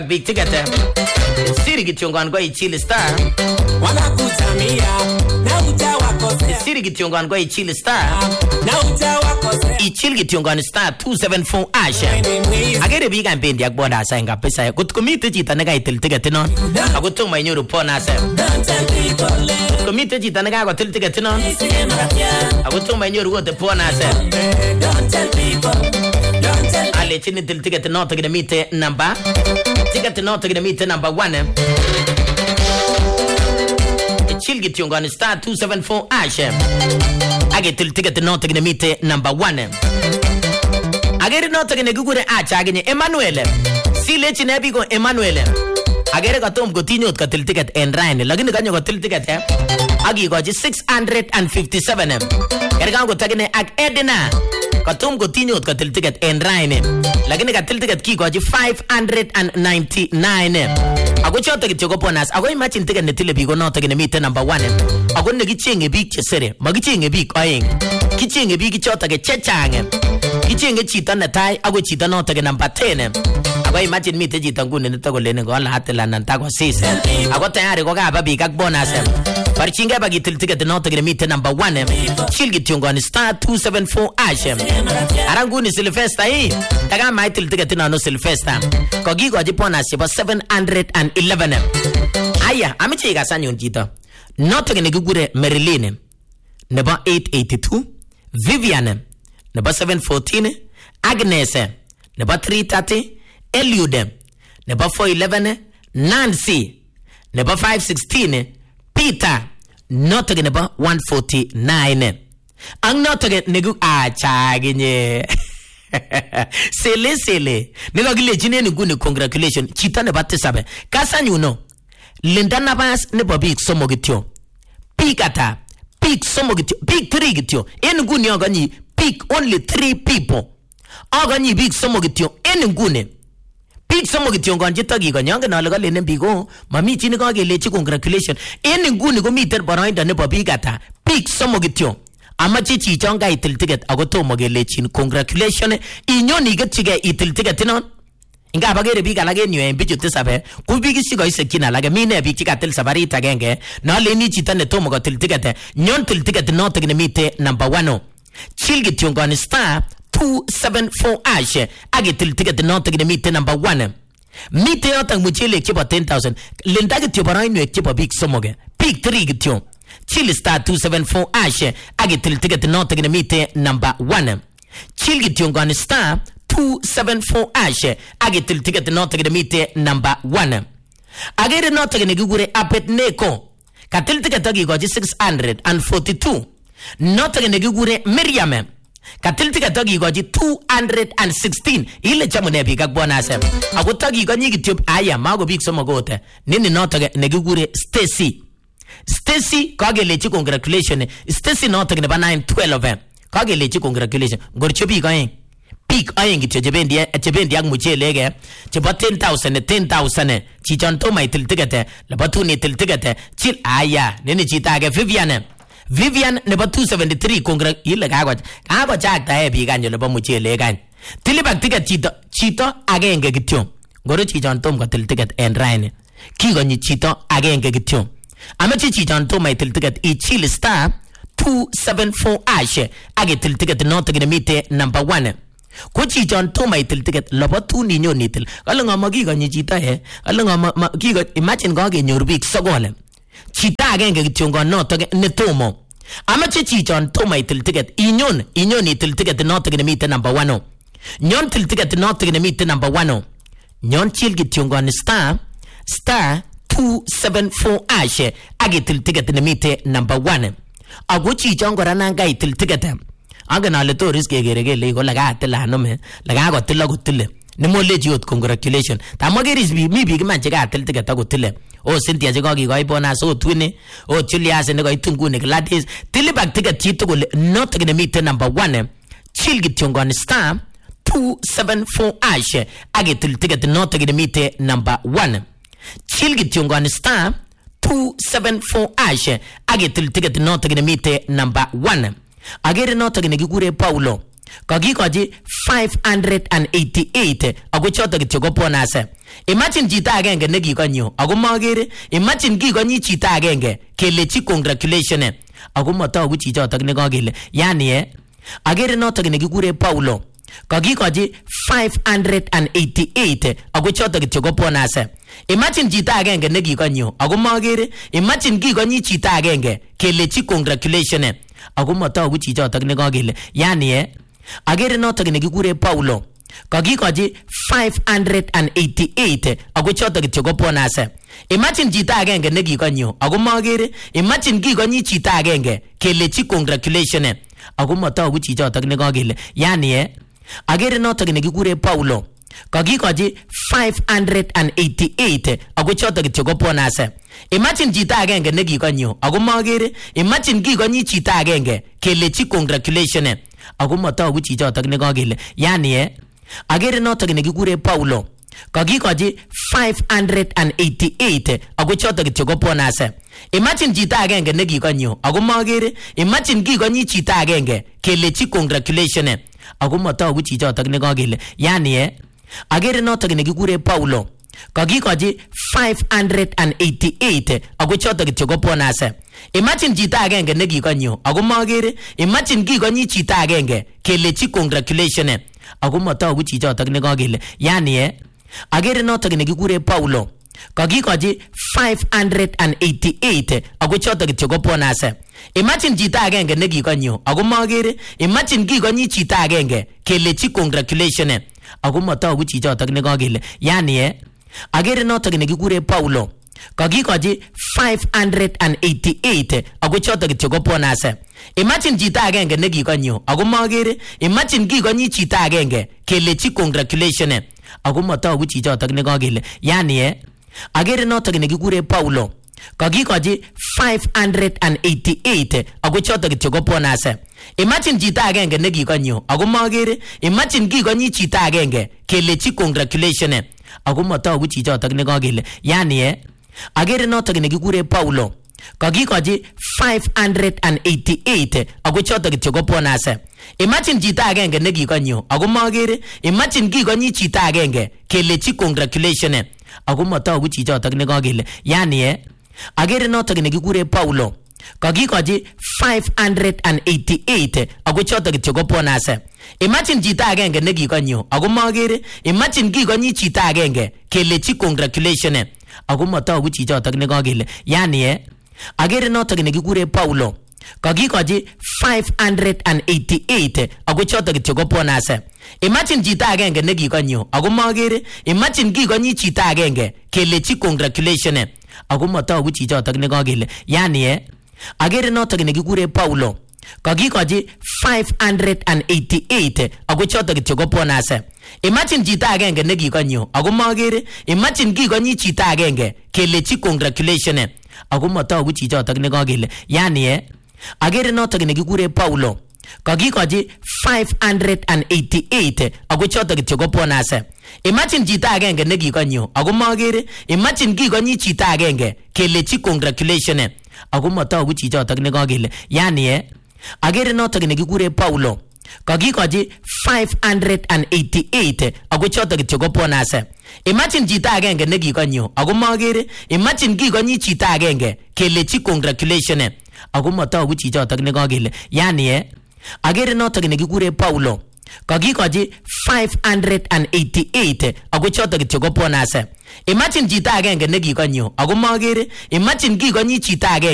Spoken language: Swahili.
big ticket siri kitiongan kwa ichili star wanakutamia na utawakosea siri kitiongan kwa ichili star na utawakosea ichili kitiongan star 274 asha agere biga mbendi akbona asenga pesa kutkumite chita nega itil ticket non akutuma inyoru pona asa kutkumite chita nega ko til ticket non akutuma inyoru wote pona asa ale chini til ticket non to gidamite number ticket non to gidamite number 1 chilgi tiongani star 274 asha age til ticket non to gidamite number 1 agere non to gidagugure acha age Emmanuel sile chine bigo Emmanuel agere katom gotinyo ka til ticket en rain lakini kanyo ka til ticket agi goji 657 kerga go tagine ak Edna katom gotinyo ka til ticket en rain lakini ka til ticket ki goji 599 ago choto kityo ko bonus ago imagine ticket ne tile bigo no tagine mite number 1 ago ne gichenge big chesere magichenge big oing kichenge big choto ke chechange kichenge chita na tai ago chita no tagine number 10 ago imagine mite chita ngune nito golene go la hatela nanta go sise ago tayari ko ga ba big ak bonus parchinga ba gitil ticket no tagine mite number 1 chilgi tiongoni star 274 ashem aranguni Sylvester hii taga mai til ticket no Sylvester ko gi go ji bonus ba 711 aya amiche ga sanyon jita no tagine gugure Marilyn nebo 882 Vivian nebo 714 Agnes nebo 330 Eliud nebo 411 Nancy nebo 516 Peter notoge nebo 149 ang notoge negu achaginye sele nego gile jine ni gune congratulations chita ne batte sabe kasanyuno lindana bas ne bobik somogityo pikata pick somogityo pick 3 gityo en gune ogani pick only 3 people ogani big somogityo en gune big somogityo ngonje tagi ganyanga na laga lenen bigo mami chini ka gelechi congratulations en nguni ko miter boroindo ne bobigata big somogityo amachi chichonga itil ticket agotomo gelechin congratulations inyoni getchige itil ticket non inga bagere biga lage nyu en bichu tisabe ku bigi sigo isekina lage mine bigi katil sabari tagenge na leni chitane tomo go til ticket nyon til ticket no tagne mite number 1 chilgityo ngani star 274 ashe age til ticket no tagne mite number 1 mite yotang muchele kibo 10000 lendage tyo barainu kibo big somoge big 3 gityo chili star 274 ashe age til ticket no tagne mite number 1 chilgityo ngani star 274 ashe age til ticket no tagne mite number 1 agere no tagne gugure Abednego katil ticket agi goji 642 no tagne gugure Miriam katil ticket agi goji 216 ile chamune bi gak bonus agutagi gonyi gityo aya mago big somogote nini no tagne gugure Stacy kagelechi congratulations Stacy no tagne ba 912 kagelechi congratulations gorcho bi goyin pick ayeng gityo jebendi ak muchelege chebo 10000 chichon to mai til ticket le batuni til ticket chil aya nini chitage Vivian nebo 273 congrats ile kago chakta bi ganyo lebo muchelege tilibak ticket chito agenge gityo goro chichon tom ko til ticket en rain kigonyi chito agenge gityo amachi chichon to mai til ticket I chil star 274 ashe age til ticket no tagne mite number 1 ko chi jon to mai til ticket lobotu ni nyon nitil alanga magi ganyi chita alanga giga imagine ga ge nyor big sogole chita agenge gitiongo no to ne tomo ama chi jon to mai til ticket inyon ni til ticket no to mite number 1 nyon til ticket no to mite number 1 nyon chil gitiongo ni star 274 ashe age til ticket ne mite number 1 ago chi jongo rananga til ticket agana le to risk gerege le go laga atela no me laga go tilla go tille ne mo le jiot congratulations ta mo geris bi mi bi man jega atel tiga ta go tille o Cynthia jega gi go ibona so twini o Julius ne go itungu ne gladys tille bag tiga chito go not gonna meet number 1 chill git yongon star 274 ashe age til tiga not gonna meet number 1 chill git yongon star 274 ashe age til tiga not gonna meet number 1 agere no tagne gigure Paulo kakikochi 588 ako choto kityo ko bonus. Imagine chito agenge nekikonyo ako magere, imagine kikonyi chito agenge kelechi congratulations ako matagu chichotok nekakele. Yani agere notok nekikure Paulo kakikochi 588 ako choto kityo ko bonus. Imagine chito agenge nekikonyo ako magere, imagine kikonyi chito agenge kelechi congratulations ako matagu chichotok nekakele. Yani agere notok nekikure Paulo kakikochi 588 ako choto kityo ko bonus. Imagine chito agenge nekikonyo ako magere, imagine kikonyi chito agenge kelechi congratulations ako matagu chichotok nekakele. Yani agere notok nekikure Paulo kakikochi 588 ako choto kityo ko bonus. Imagine chito agenge nekikonyo ako magere, imagine kikonyi chito agenge kelechi congratulations ako matagu chichotok nekakele. Yani agere notok nekikure Paulo kakikochi 588 ako choto kityo ko bonus. Imagine chito agenge nekikonyo ako magere, imagine kikonyi chito agenge kelechi congratulations ako matagu chichotok nekakele. Yani agere notok nekikure Paulo kakikochi 588 ako choto kityo ko bonus. Imagine chito agenge nekikonyo ako magere, imagine kikonyi chito agenge kelechi congratulations ako matagu chichotok nekakele. Yani agere notok nekikure Paulo kakikochi 588 ako choto kityo ko bonus. Imagine chito agenge nekikonyo ako magere, imagine kikonyi chito agenge kelechi congratulations ako matagu chichotok nekakele. Yani agere notok nekikure Paulo kakikochi 588 ako choto kityo ko bonus. Imagine chito agenge nekikonyo ako magere, imagine kikonyi chito agenge kelechi congratulations ako matagu chichotok nekakele. Yani agere notok nekikure Paulo kakikochi 588 ako choto kityo ko bonus. Imagine chito agenge nekikonyo ako magere, imagine kikonyi chito agenge kelechi congratulations ako matagu chichotok nekakele. Yani agere notok nekikure Paulo kakikochi 588 ako choto kityo ko bonus. Imagine chito agenge nekikonyo ako magere, imagine kikonyi chito agenge kelechi congratulations ako matagu chichotok nekakele. Yani agere notok nekikure Paulo kakikochi 588 ako choto kityo ko bonus. Imagine chito agenge nekikonyo ako magere, imagine kikonyi chito agenge kelechi congratulations ako matagu chichotok nekakele. Yani agere notok nekikure Paulo kakikochi 588 ako choto kityo ko bonus. Imagine chito agenge nekikonyo ako magere, imagine kikonyi chito agenge kelechi congratulations ako matagu chichotok nekakele. Yani agere notok nekikure Paulo kakikochi 588 ako choto kityo ko bonus. Imagine chito agenge nekikonyo ako magere, imagine kikonyi chito agenge kelechi congratulations ako matagu chichotok nekakele. Yani agere notok nekikure Paulo kakikochi 588 ako choto kityo ko bonus. Imagine chito agenge nekikonyo ako magere, imagine kikonyi chito agenge kelechi congratulations ako matagu chichotok nekakele. Yani agere notok nekikure Paulo kakikochi 588 ako choto kityo ko bonus. Imagine chito agenge nekikonyo ako magere, imagine kikonyi chito agenge kelechi congratulations ako matagu chichotok nekakele. Yani agere notok nekikure Paulo kakikochi 588 ako choto kityo ko bonus. Imagine chito agenge nekikonyo ako magere, imagine kikonyi chito agenge